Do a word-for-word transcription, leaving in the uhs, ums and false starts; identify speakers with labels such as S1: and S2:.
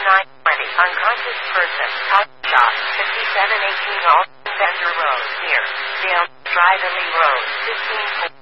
S1: nine twenty. Unconscious person. Coffee shop. fifty-seven eighteen Alton Bender Road. Near Dale Drive and Lee Road. fifteen